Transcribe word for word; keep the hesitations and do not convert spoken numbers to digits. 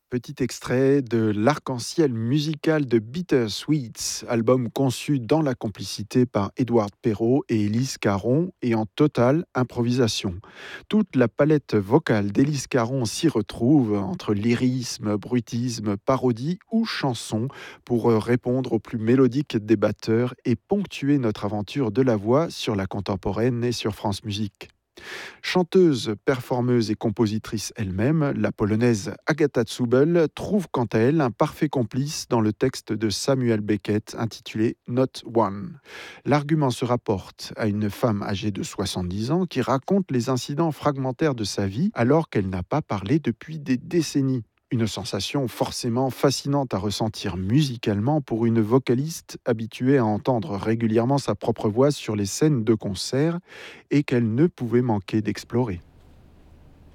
Petit extrait de L'arc-en-ciel musical de Bittersweets, album conçu dans la complicité par Édouard Perrault et Élise Caron et en totale improvisation. Toute la palette vocale d'Élise Caron s'y retrouve entre lyrisme, bruitisme, parodie ou chanson pour euh, répondre aux plus mélodiques des batteurs et ponctuer notre aventure de la voix sur la contemporaine et sur France Musique. Chanteuse, performeuse et compositrice elle-même, la polonaise Agata Zubel trouve quant à elle un parfait complice dans le texte de Samuel Beckett intitulé Not One. L'argument se rapporte à une femme âgée de soixante-dix ans qui raconte les incidents fragmentaires de sa vie alors qu'elle n'a pas parlé depuis des décennies. Une sensation forcément fascinante à ressentir musicalement pour une vocaliste habituée à entendre régulièrement sa propre voix sur les scènes de concert et qu'elle ne pouvait manquer d'explorer.